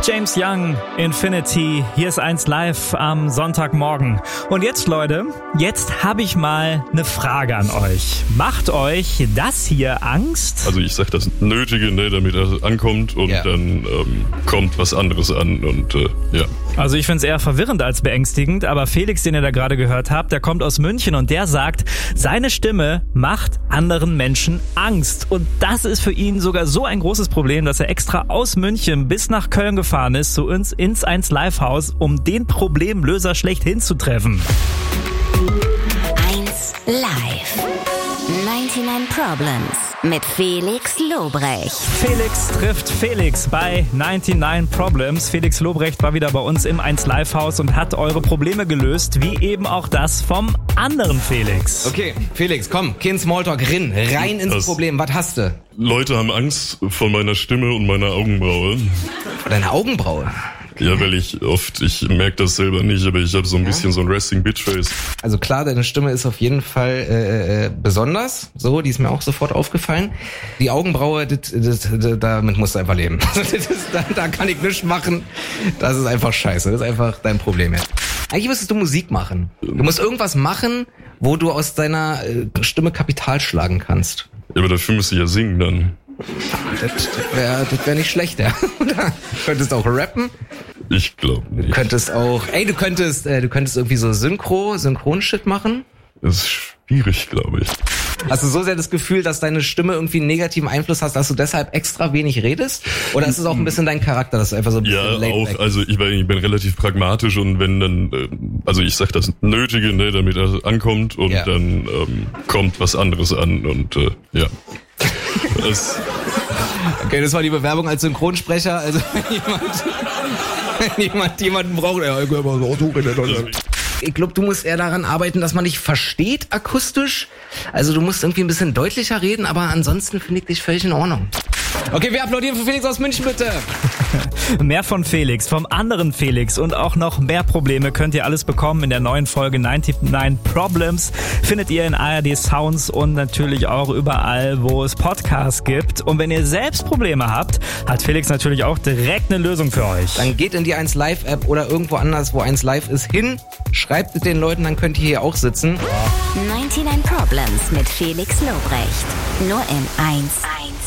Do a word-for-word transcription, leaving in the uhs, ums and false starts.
James Young, Infinity, hier ist eins live am Sonntagmorgen. Und jetzt, Leute, jetzt habe ich mal eine Frage an euch. Macht euch das hier Angst? Also ich sag das Nötige, ne, damit er ankommt und ja. dann ähm, kommt was anderes an und äh, ja. Also ich finde es eher verwirrend als beängstigend, aber Felix, den ihr da gerade gehört habt, der kommt aus München und der sagt, seine Stimme macht anderen Menschen Angst. Und das ist für ihn sogar so ein großes Problem, dass er extra aus München bis nach Köln gefahren ist, zu uns ins eins Live Haus, um den Problemlöser schlechthin zu treffen. eins Live. neunundneunzig Problems mit Felix Lobrecht. Felix trifft Felix bei neunundneunzig Problems. Felix Lobrecht war wieder bei uns im eins Live Haus und hat eure Probleme gelöst, wie eben auch das vom anderen Felix. Okay, Felix, komm, kein Smalltalk, rin, rein ins das Problem. Was hast du? Leute haben Angst vor meiner Stimme und meiner Augenbraue. Vor deiner Augenbraue? Ja, weil ich oft, ich merke das selber nicht, aber ich habe so ein ja. bisschen so ein Resting Bitch Face. Also klar, deine Stimme ist auf jeden Fall äh, äh, besonders, so, die ist mir auch sofort aufgefallen. Die Augenbraue, das, das, das, damit musst du einfach leben. Das ist, da, da kann ich nichts machen, das ist einfach scheiße, das ist einfach dein Problem jetzt. Eigentlich müsstest du Musik machen. Du musst irgendwas machen, wo du aus deiner äh, Stimme Kapital schlagen kannst. Ja, aber dafür müsste ich ja singen dann. Das, das wäre das wär nicht schlecht, ja. Du könntest auch rappen. Ich glaube nicht. Du könntest auch, ey, du könntest, äh, du könntest irgendwie so Synchro, Synchronshit machen. Das ist schwierig, glaube ich. Hast du so sehr das Gefühl, dass deine Stimme irgendwie einen negativen Einfluss hast, dass du deshalb extra wenig redest? Oder ist es auch ein bisschen dein Charakter, dass du einfach so ein bisschen Ja, auch, also ich, ich bin relativ pragmatisch und wenn dann, äh, also ich sag das Nötige, ne, damit er ankommt und ja. dann ähm, kommt was anderes an und äh, ja. Das okay, das war die Bewerbung als Synchronsprecher. Also wenn jemand, wenn jemand jemanden braucht, ja, ich glaube, so Ich glaube, du musst eher daran arbeiten, dass man dich versteht akustisch. Also du musst irgendwie ein bisschen deutlicher reden, aber ansonsten finde ich dich völlig in Ordnung. Okay, wir applaudieren für Felix aus München, bitte. Mehr von Felix, vom anderen Felix und auch noch mehr Probleme könnt ihr alles bekommen in der neuen Folge neunundneunzig Problems. Findet ihr in A R D Sounds und natürlich auch überall, wo es Podcasts gibt. Und wenn ihr selbst Probleme habt, hat Felix natürlich auch direkt eine Lösung für euch. Dann geht in die eins Live App oder irgendwo anders, wo eins Live ist, hin. Schreibt mit den Leuten, dann könnt ihr hier auch sitzen. neunundneunzig Problems mit Felix Lobrecht. Nur in eins